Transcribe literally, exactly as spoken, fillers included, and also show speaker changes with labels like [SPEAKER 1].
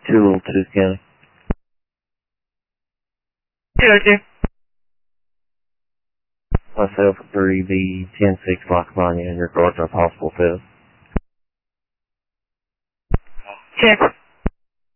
[SPEAKER 1] two Little Tooth County.
[SPEAKER 2] two oh two.
[SPEAKER 1] Myself at three B ten six Lockmania in regards to a possible theft.
[SPEAKER 2] Check.